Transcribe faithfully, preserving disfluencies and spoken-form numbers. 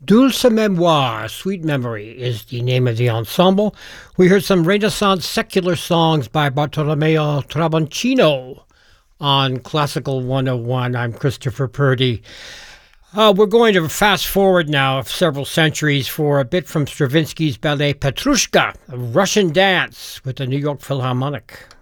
Dulce Memoire, Sweet Memory, is the name of the ensemble. We heard some Renaissance secular songs by Bartolomeo Travancino on Classical one oh one. I'm Christopher Purdy. Uh, we're going to fast forward now several centuries for a bit from Stravinsky's ballet Petrushka, a Russian dance with the New York Philharmonic.